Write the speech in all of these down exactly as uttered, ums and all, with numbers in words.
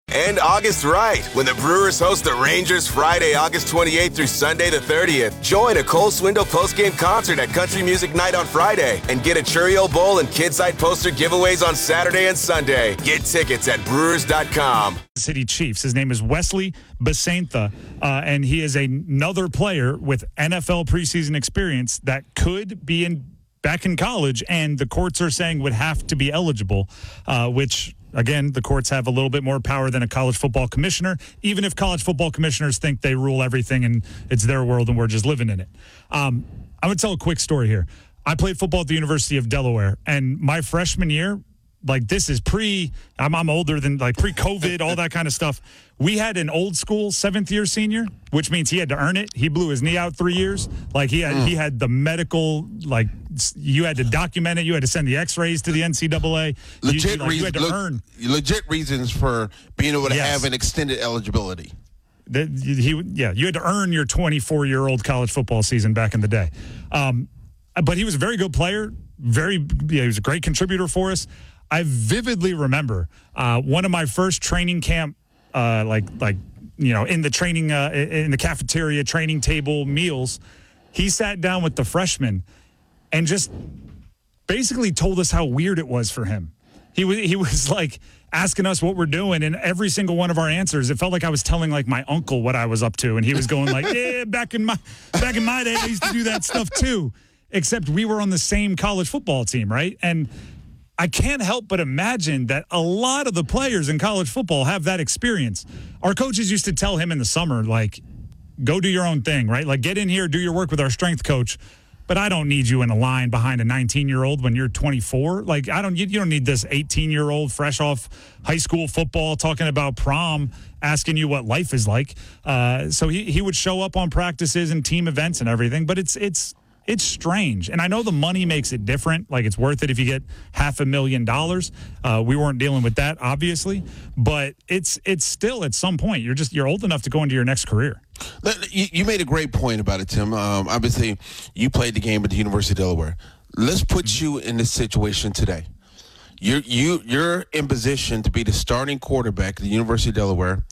And August right, when the Brewers host the Rangers Friday, August twenty-eighth through Sunday the thirtieth. Join a Cole Swindle postgame concert at Country Music Night on Friday and get a Churio Bowl and Kidside poster giveaways on Saturday and Sunday. Get tickets at brewers dot com. City Chiefs. His name is Wesley Basantha, uh, and he is another player with N F L preseason experience that could be in back in college, and the courts are saying would have to be eligible, uh, which, again, the courts have a little bit more power than a college football commissioner, even if college football commissioners think they rule everything and it's their world and we're just living in it. Um, I'm going to tell a quick story here. I played football at the University of Delaware, and my freshman year, like this is pre, I'm, I'm older than like pre-COVID, all that kind of stuff. We had an old school seventh year senior, which means he had to earn it. He blew his knee out three years. Like he had, mm. he had the medical, like you had to document it. You had to send the x-rays to the N C double A. Legit, you, like, reason, you had to le- earn. legit reasons for being able to yes. have an extended eligibility. The, he, yeah, you had to earn your twenty-four-year-old college football season back in the day. Um, but he was a very good player. Very, yeah, he was a great contributor for us. I vividly remember uh, one of my first training camp, uh, like like you know, in the training uh, in the cafeteria training table meals. He sat down with the freshmen and just basically told us how weird it was for him. He was he was like asking us what we're doing, and every single one of our answers, it felt like I was telling like my uncle what I was up to, and he was going like, "Yeah, back in my back in my day, I used to do that stuff too." Except we were on the same college football team, right? And I can't help but imagine that a lot of the players in college football have that experience. Our coaches used to tell him in the summer, like, go do your own thing, right? Like, get in here, do your work with our strength coach. But I don't need you in a line behind a nineteen-year-old when you're twenty-four. Like, I don't. You, you don't need this eighteen-year-old fresh off high school football talking about prom, asking you what life is like. Uh, so he he would show up on practices and team events and everything. But it's it's. It's strange. And I know the money makes it different. Like, it's worth it if you get half a million dollars. Uh, we weren't dealing with that, obviously. But it's it's still, at some point, you're just you're old enough to go into your next career. You, you made a great point about it, Tim. Um, obviously, you played the game at the University of Delaware. Let's put you in this situation today. You're, you, you're in position to be the starting quarterback at the University of Delaware.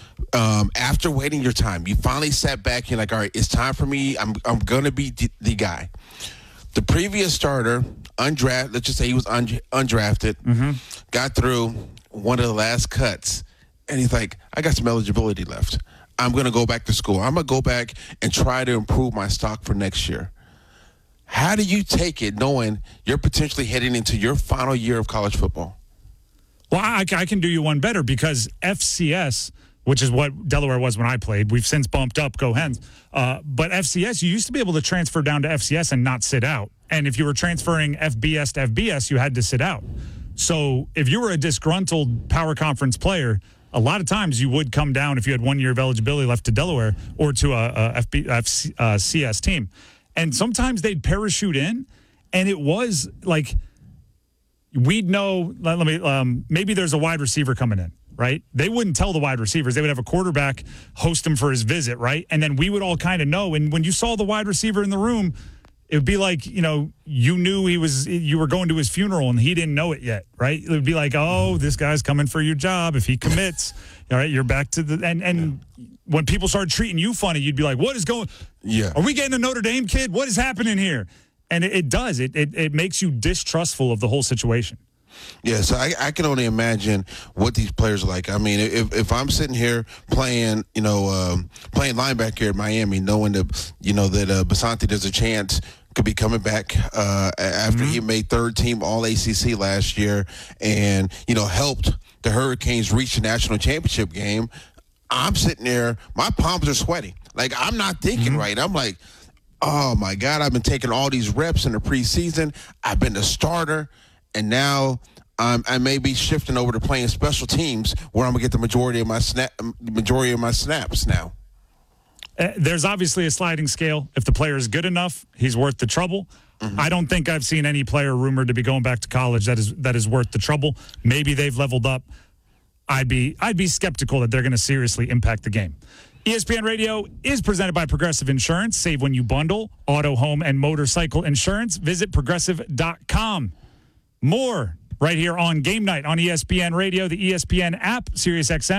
Um, after waiting your time, you finally sat back and you're like, all right, it's time for me. I'm I'm going to be the, the guy. The previous starter, undrafted, let's just say he was un- undrafted, mm-hmm. got through one of the last cuts, and he's like, I got some eligibility left. I'm going to go back to school. I'm going to go back and try to improve my stock for next year. How do you take it knowing you're potentially heading into your final year of college football? Well, I, I can do you one better, because F C S – which is what Delaware was when I played. We've since bumped up, go Hens. Uh, but F C S, you used to be able to transfer down to F C S and not sit out. And if you were transferring F B S to F B S, you had to sit out. So if you were a disgruntled power conference player, a lot of times you would come down if you had one year of eligibility left to Delaware or to a, a F B, F C, uh, C S team. And sometimes they'd parachute in, and it was like we'd know, let, let me, um, maybe there's a wide receiver coming in. Right? They wouldn't tell the wide receivers. They would have a quarterback host him for his visit, right? And then we would all kind of know. And when you saw the wide receiver in the room, it would be like, you know, you knew he was, you were going to his funeral and he didn't know it yet, right? It would be like, oh, this guy's coming for your job. If he commits, all right, you're back to the, and, and yeah. when people started treating you funny, you'd be like, what is going, yeah. Are we getting a Notre Dame kid? What is happening here? And it, it does. It, it it makes you distrustful of the whole situation. Yeah, so I, I can only imagine what these players are like. I mean, if if I'm sitting here playing, you know, um, playing linebacker at Miami, knowing that, you know, that uh, Basantha, there's a chance could be coming back uh, after mm-hmm. he made third team All A C C last year and, you know, helped the Hurricanes reach the national championship game, I'm sitting there, my palms are sweaty. Like, I'm not thinking mm-hmm. right. I'm like, oh, my God, I've been taking all these reps in the preseason. I've been the starter. And now um, I may be shifting over to playing special teams, where I'm gonna get the majority of my snap, majority of my snaps now. Uh, there's obviously a sliding scale. If the player is good enough, he's worth the trouble. Mm-hmm. I don't think I've seen any player rumored to be going back to college that is that is worth the trouble. Maybe they've leveled up. I'd be I'd be skeptical that they're going to seriously impact the game. E S P N Radio is presented by Progressive Insurance. Save when you bundle auto, home, and motorcycle insurance. Visit progressive dot com. More right here on Game Night on E S P N Radio, the E S P N app, Sirius X M.